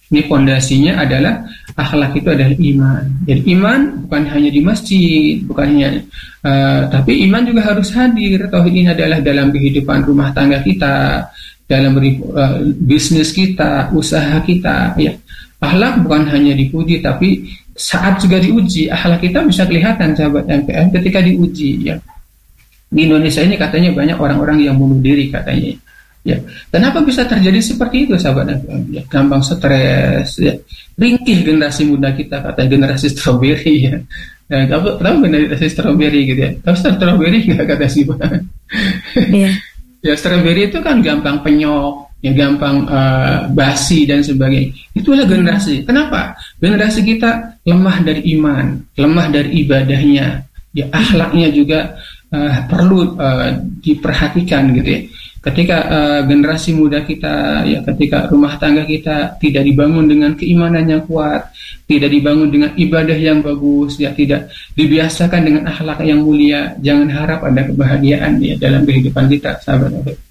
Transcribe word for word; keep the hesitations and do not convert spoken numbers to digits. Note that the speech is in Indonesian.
Ini pondasinya adalah akhlak itu adalah iman. Jadi iman bukan hanya di masjid, bukan hanya uh, tapi iman juga harus hadir. Tauhid ini adalah dalam kehidupan rumah tangga kita, dalam uh, bisnis kita, usaha kita. Ya, akhlak bukan hanya dipuji, tapi saat juga diuji. Akhlak kita bisa kelihatan, sahabat M P M, ketika diuji. Ya, di Indonesia ini katanya banyak orang-orang yang bunuh diri katanya. Ya, kenapa bisa terjadi seperti itu, sahabat? Ya, gampang stres, ya. Ringkih generasi muda kita, kata generasi stroberi, ya. Nah, tahu tahu generasi stroberi gitu ya? Tahu stroberi nggak, kata si Iya. Ya, stroberi itu kan gampang penyok, ya gampang uh, basi dan sebagainya. Itulah generasi. Kenapa? Generasi kita lemah dari iman, lemah dari ibadahnya, ya akhlaknya juga uh, perlu uh, diperhatikan gitu ya. Ketika uh, generasi muda kita, ya ketika rumah tangga kita tidak dibangun dengan keimanan yang kuat, tidak dibangun dengan ibadah yang bagus, ya tidak dibiasakan dengan akhlak yang mulia, jangan harap ada kebahagiaan ya dalam kehidupan kita, sahabat.